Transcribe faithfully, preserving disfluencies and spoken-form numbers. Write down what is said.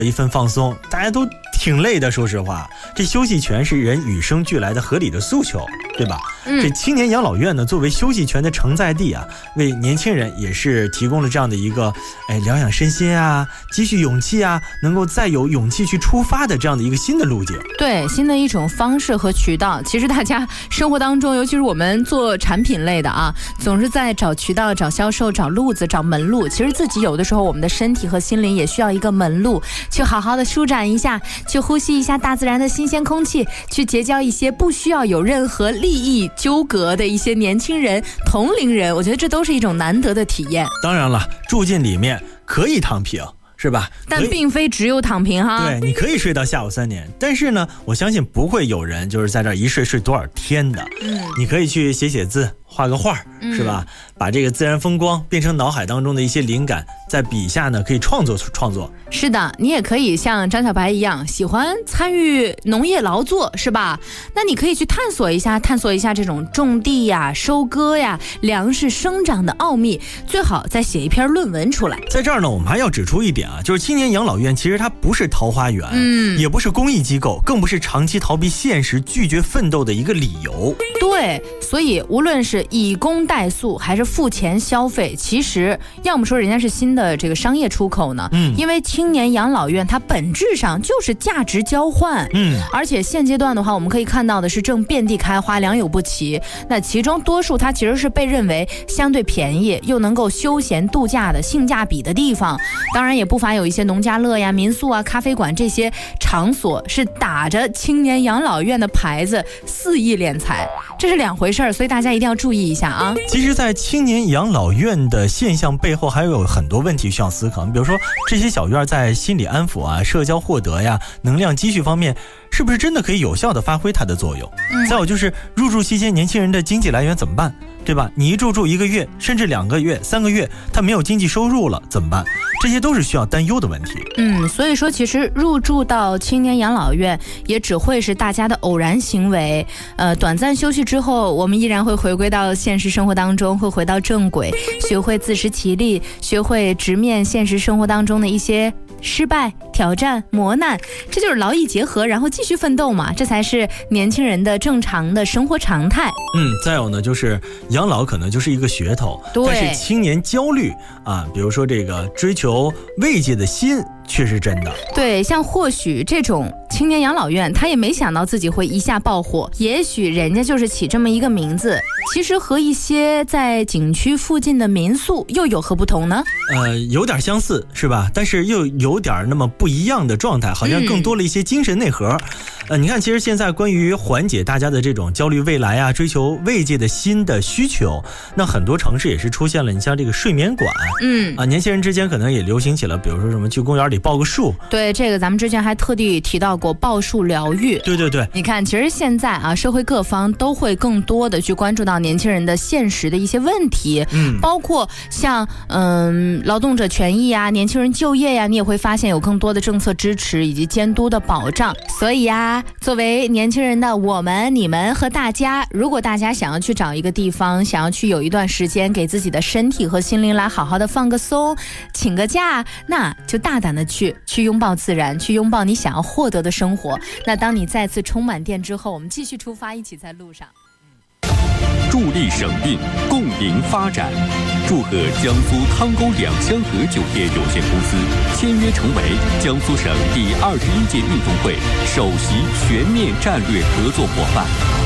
一份放松，大家都挺累的，说实话，这休息权是人与生俱来的合理的诉求，对吧？嗯、这青年养老院呢，作为休息权的承载地啊，为年轻人也是提供了这样的一个，哎，疗养身心啊，积蓄勇气啊，能够再有勇气去出发的这样的一个新的路径。 对，新的一种方式和渠道。其实大家生活当中，尤其是我们做产品类的啊，总是在找渠道、找销售、找路子、找门路。其实自己有的时候，我们的身体和心灵也需要一个门路。去好好的舒展一下，去呼吸一下大自然的新鲜空气，去结交一些不需要有任何利益纠葛的一些年轻人、同龄人，我觉得这都是一种难得的体验。 当然了，住进里面可以躺平，是吧？ 但并非只有躺平哈。 对，你可以睡到下午三点，但是呢，我相信不会有人就是在这儿一睡睡多少天的。嗯，你可以去写写字，画个画，是吧？嗯、把这个自然风光变成脑海当中的一些灵感，在笔下呢可以创作创作。 是的，你也可以像张小白一样喜欢参与农业劳作，是吧？那你可以去探索一下，探索一下这种种地呀、收割呀、粮食生长的奥秘，最好再写一篇论文出来。 在这儿呢，我们还要指出一点啊，就是青年养老院其实它不是桃花源，嗯，也不是公益机构，更不是长期逃避现实、拒绝奋斗的一个理由。 对，所以无论是以工代诉还是付钱消费，其实要么说人家是新的这个商业出口呢，嗯，因为青年养老院它本质上就是价值交换，嗯，而且现阶段的话，我们可以看到的是正遍地开花，良莠不齐。那其中多数它其实是被认为相对便宜又能够休闲度假的性价比的地方，当然也不乏有一些农家乐呀、民宿啊、咖啡馆这些场所是打着青年养老院的牌子肆意敛财，这是两回事儿，所以大家一定要注意一下啊。 其实在青年养老院的现象背后还有很多问题需要思考，比如说这些小院在心理安抚啊、社交获得呀、能量积蓄方面是不是真的可以有效的发挥它的作用、嗯、再有就是入住期间年轻人的经济来源怎么办，对吧？你一住住一个月甚至两个月三个月，他没有经济收入了怎么办？这些都是需要担忧的问题。 嗯，所以说其实入住到青年养老院也只会是大家的偶然行为，呃，短暂休息之后我们依然会回归到现实生活当中，会回到正轨，学会自食其力，学会直面现实生活当中的一些失败、挑战、磨难，这就是劳逸结合，然后继续奋斗嘛，这才是年轻人的正常的生活常态。 嗯，再有呢，就是养老可能就是一个噱头，但是青年焦虑啊，比如说这个追求慰藉的心却是真的。 对，像或许这种青年养老院，他也没想到自己会一下爆火，也许人家就是起这么一个名字，其实和一些在景区附近的民宿又有何不同呢？ 呃，有点相似是吧？但是又有点那么不一样的状态，好像更多了一些精神内核。嗯、呃，你看，其实现在关于缓解大家的这种焦虑未来啊、追求慰藉的新的需求，那很多城市也是出现了，你像这个睡眠馆，嗯啊，年轻人之间可能也流行起了，比如说什么去公园里抱个树。 对，这个咱们之前还特地提到过抱树疗愈。 对对对， 你看，其实现在啊，社会各方都会更多的去关注到年轻人的现实的一些问题，嗯，包括像嗯劳动者权益啊、年轻人就业呀、啊，你也会发现有更多的政策支持以及监督的保障。所以啊，作为年轻人的我们、你们和大家，如果大家想要去找一个地方，想要去有一段时间给自己的身体和心灵来好好的放个松，请个假，那就大胆的去去拥抱自然，去拥抱你想要获得的生活。那当你再次充满电之后，我们继续出发，一起在路上。 助力省运，共赢发展。祝贺江苏汤沟两香河酒店有限公司签约成为江苏省第二十一届运动会首席全面战略合作伙伴。